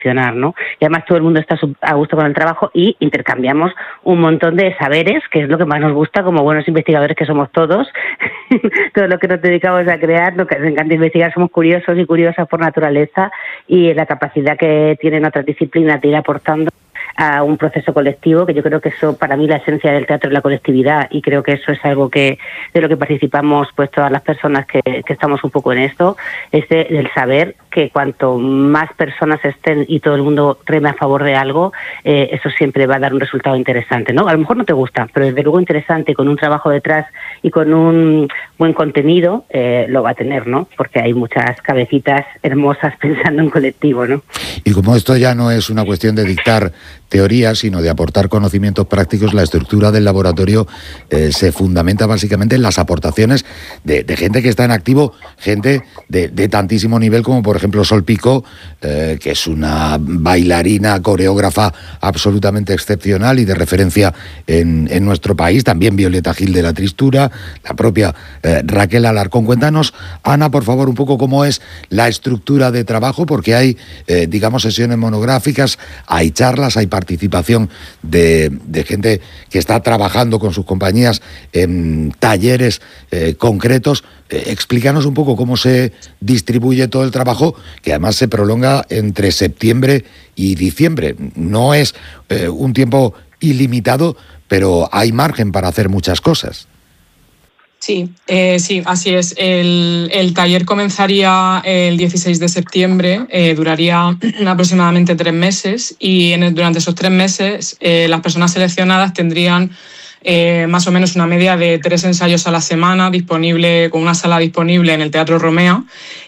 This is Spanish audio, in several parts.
¿no? Y además todo el mundo está a gusto con el trabajo y intercambiamos un montón de saberes, que es lo que más nos gusta como buenos investigadores que somos todos. Todo lo que nos dedicamos a crear, lo que nos encanta investigar, somos curiosos y curiosas por naturaleza, y la capacidad que tienen otras disciplinas de ir aportando a un proceso colectivo, que yo creo que eso, para mí, la esencia del teatro es la colectividad, y creo que eso es algo que de lo que participamos pues todas las personas que estamos un poco en esto, es el saber que cuanto más personas estén y todo el mundo reme a favor de algo, eso siempre va a dar un resultado interesante, ¿no? A lo mejor no te gusta, pero desde luego interesante, con un trabajo detrás y con un buen contenido, lo va a tener, ¿no? Porque hay muchas cabecitas hermosas pensando en colectivo, ¿no? Y como esto ya no es una cuestión de dictar teoría, sino de aportar conocimientos prácticos, la estructura del laboratorio se fundamenta básicamente en las aportaciones de gente que está en activo, gente de tantísimo nivel como por ejemplo Sol Picó, que es una bailarina, coreógrafa absolutamente excepcional y de referencia en nuestro país, también Violeta Gil de la Tristura, la propia Raquel Alarcón. Cuéntanos, Ana, por favor, un poco cómo es la estructura de trabajo, porque hay, digamos, sesiones monográficas, hay charlas, hay participación de gente que está trabajando con sus compañías en talleres concretos. Explícanos un poco cómo se distribuye todo el trabajo, que además se prolonga entre septiembre y diciembre. No es un tiempo ilimitado, pero hay margen para hacer muchas cosas. Sí, así es. El taller comenzaría el 16 de septiembre, duraría aproximadamente 3 meses, y durante esos 3 meses las personas seleccionadas tendrían más o menos una media de 3 ensayos a la semana, con una sala disponible en el Teatro Romea,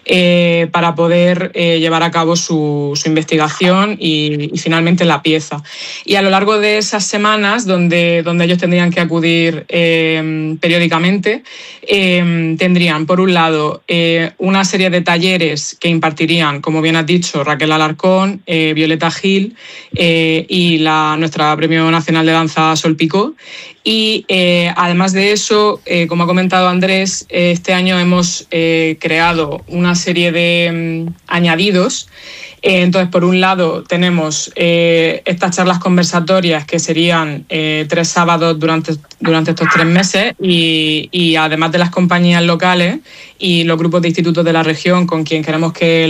para poder llevar a cabo su investigación y finalmente la pieza. Y a lo largo de esas semanas, donde ellos tendrían que acudir periódicamente, tendrían, por un lado, una serie de talleres que impartirían, como bien has dicho, Raquel Alarcón, Violeta Gil y nuestra Premio Nacional de Danza Sol Picó. Y además de eso, como ha comentado Andrés, este año hemos creado una serie de añadidos. Entonces, por un lado, tenemos estas charlas conversatorias, que serían 3 sábados durante estos 3 meses, y además de las compañías locales y los grupos de institutos de la región con quien queremos que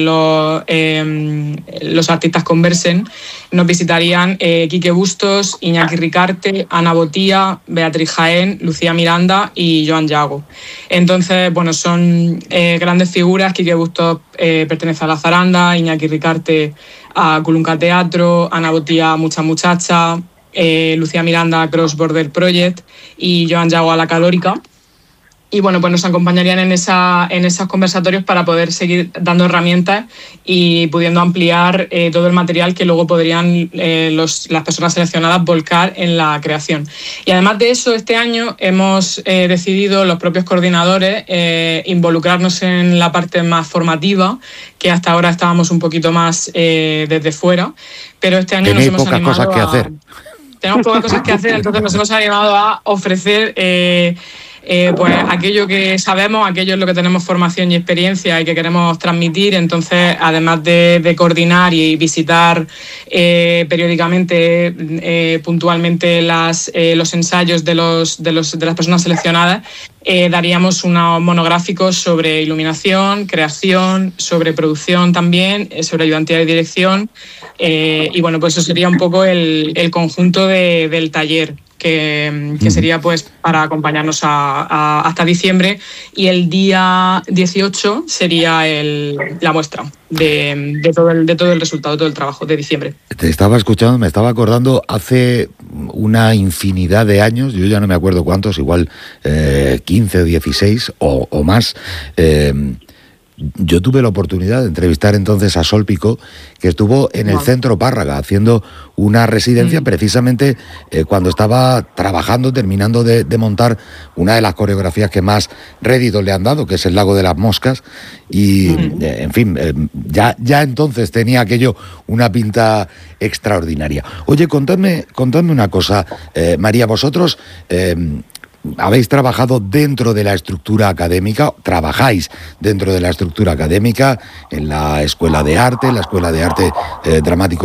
los artistas conversen, nos visitarían Quique Bustos, Iñaki Ricarte, Ana Botía, Beatriz Jaén, Lucía Miranda y Joan Yago. Entonces, bueno, son grandes figuras. Quique Bustos pertenece a La Zaranda, Iñaki Ricarte a Culunca Teatro, Ana Botía a Mucha Muchacha, Lucía Miranda a Cross Border Project y Joan Yago a La Calórica. Y bueno, pues nos acompañarían en esos conversatorios para poder seguir dando herramientas y pudiendo ampliar todo el material que luego podrían las personas seleccionadas volcar en la creación. Y además de eso, este año hemos decidido, los propios coordinadores, involucrarnos en la parte más formativa, que hasta ahora estábamos un poquito más desde fuera, pero este año nos hemos animado cosas que hacer. Tenemos pocas cosas que hacer, entonces nos hemos animado a ofrecer pues aquello que sabemos, aquello en lo que tenemos formación y experiencia y que queremos transmitir. Entonces, además de coordinar y visitar periódicamente, puntualmente los ensayos de las personas seleccionadas, daríamos unos monográficos sobre iluminación, creación, sobre producción también, sobre ayudantía de dirección, y bueno, pues eso sería un poco el conjunto del taller, que sería pues para acompañarnos hasta diciembre, y el día 18 sería la muestra de todo el resultado, todo el trabajo de diciembre. Te estaba escuchando, me estaba acordando hace una infinidad de años, yo ya no me acuerdo cuántos, igual 15 o 16 o más. Yo tuve la oportunidad de entrevistar entonces a Sol Picó, que estuvo en el Centro Párraga haciendo una residencia precisamente cuando estaba terminando de montar una de las coreografías que más réditos le han dado, que es el Lago de las Moscas, y en fin, ya entonces tenía aquello una pinta extraordinaria. Oye, contadme una cosa, María, vosotros habéis trabajado dentro de la estructura académica, trabajáis dentro de la estructura académica, en la Escuela de Arte, Dramático